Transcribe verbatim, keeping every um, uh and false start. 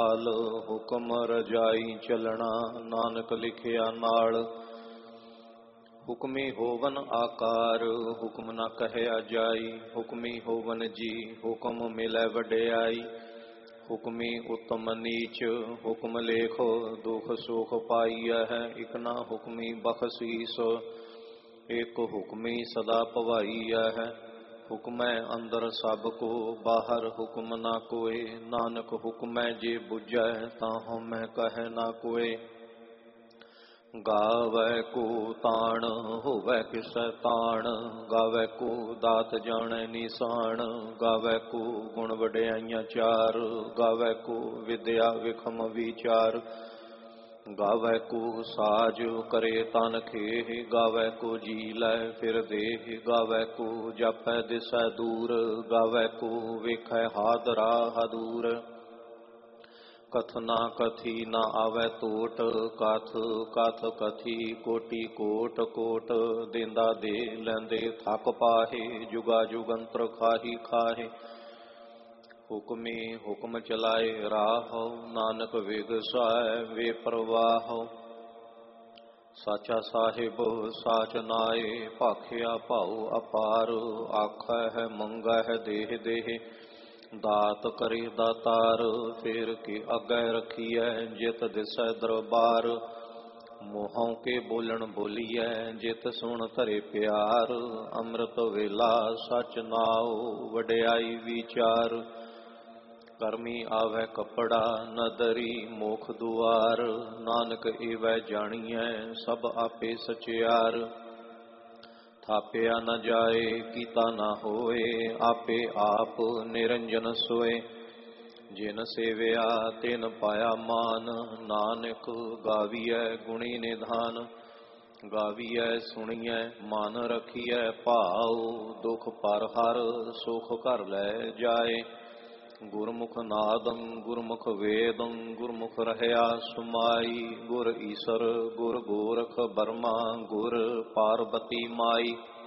ਹਾਲ ਹੁਕਮ ਰਜਾਈ ਚੱਲਣਾ, ਨਾਨਕ ਲਿਖਿਆ ਨਾਲ। ਹੁਕਮੀ ਹੋਵਨ ਆਕਾਰ, ਹੁਕਮ ਨਾ ਕਹਿਆ ਜਾਈ। ਹੁਕਮੀ ਹੋਵਨ ਜੀ, ਹੁਕਮ ਮਿਲੈ ਵਡਿਆਈ। ਹੁਕਮੀ ਉਤਮ ਨੀਚ, ਹੁਕਮ ਲੇਖੋ ਦੁਖ ਸੁਖ ਪਾਈਐ ਹੈ। ਇਕ ਨਾ ਹੁਕਮੀ ਬਖਸ਼ੀਸ, ਇਕ ਹੁਕਮੀ ਸਦਾ ਭਵਾਈਐ ਹੈ। ਹੁਕਮੈ ਅੰਦਰ ਸਭ ਕੋ, ਬਾਹਰ ਹੁਕਮ ਨਾ ਕੋਏ। ਨਾਨਕ ਹੁਕਮੈ ਜੇ ਬੁਝੈ, ਤਾਂ ਹਉਮੈ ਕਹੈ ਨਾ ਕੋਏ। ਗਾਵੈ ਕੋ ਤਾਣ, ਹੋਵੈ ਕਿਸੈ ਤਾਣ। ਗਾਵੈ ਕੋ ਦਾਤ ਜਾਣੈ ਨੀਸਾਨ। ਗਾਵੈ ਕੋ ਗੁਣ ਵਡਿਆਈਆਂ ਚਾਰ। ਗਾਵੈ ਕੋ ਵਿਦਿਆ ਵਿਖਮ ਵਿਚਾਰ। ਗਾਵੈ ਕੋ ਸਾਜ ਕਰੇ ਤਨ ਖੇਹ। ਗਾਵੈ ਕੋ ਜੀ ਲੈ ਫਿਰ ਦੇਹ। ਗਾਵੈ ਕੋ ਜਾਪੈ ਦਿਸੈ ਦੂਰ। ਗਾਵੈ ਕੋ ਵੇਖੈ ਹਾਦਰਾ ਹਦੂਰ। ਕਥ ਨਾ ਕਥੀ ਨਾ ਆਵੈ ਟੋਟ। ਕਥ ਕਥ ਕਥੀ ਕੋਟੀ ਕੋਟ ਕੋਟ। ਦੇਂਦਾ ਦੇ ਲੈਂਦੇ ਥਕ ਪਾਹੇ। ਜੁਗਾ ਜੁਗੰਤਰ ਖਾਹੀ ਖਾਹੇ। ਹੁਕਮੀ ਹੁਕਮ ਚਲਾਏ ਰਾਹੁ, ਨਾਨਕ ਵਿਗਸੈ ਵੇ ਪ੍ਰਵਾਹੁ। ਸਾਚਾ ਸਾਹਿਬ ਸਾਚ ਨਾਏ, ਭਾਖਿਆ ਭਾਉ ਅਪਾਰ। ਆਖੈ ਹੈ ਮੰਗੈ ਹੈ ਦੇਹ ਦੇਹ, ਦਾਤ ਕਰੇ ਦਾਤਾਰ। ਫੇਰ ਕੇ ਅੱਗੇ ਰਖੀਐ, ਜਿਤ ਦਿਸੈ ਦਰਬਾਰ। ਮੂੰਹੋਂ ਕੇ ਬੋਲਣ ਬੋਲੀਐ, ਜਿਤ ਸੁਣ ਧਰੇ ਪਿਆਰ। ਅੰਮ੍ਰਿਤ ਵੇਲਾ ਸਚ ਨਾਉ, ਵਡਿਆਈ ਵਿਚਾਰ। ਕਰਮੀ ਆਵੈ ਕੱਪੜਾ, ਨਦਰੀ ਮੋਖ ਦੁਆਰ। ਨਾਨਕ ਏਵੈ ਜਾਣੀਐ, ਸਭ ਆਪੇ ਸਚਿਆਰ। ਥਾਪਿਆ ਨ ਜਾਏ, ਕੀਤਾ ਨਾ ਹੋਏ। ਆਪੇ ਆਪ ਨਿਰੰਜਨ ਸੋਏ। ਜਿਨ ਸੇਵਿਆ ਤਿਨ ਪਾਇਆ ਮਾਨ। ਨਾਨਕ ਗਾਵੀਐ ਗੁਣੀ ਨਿਧਾਨ। ਗਾਵੀਐ ਸੁਣੀਐ ਮਨ ਰਖੀਐ ਭਾਉ। ਦੁਖ ਪਰ ਹਰ ਸੁਖ ਘਰ ਲੈ ਜਾਏ। ਗੁਰਮੁਖ ਨਾਦੰ ਗੁਰਮੁਖ ਵੇਦੰ, ਗੁਰਮੁਖ ਰਹਿਆ ਸੁਮਾਈ। ਗੁਰ ਈਸਰ ਗੁਰ ਗੋਰਖ ਬਰਮਾ, ਗੁਰ ਪਾਰਬਤੀ ਮਾਈ।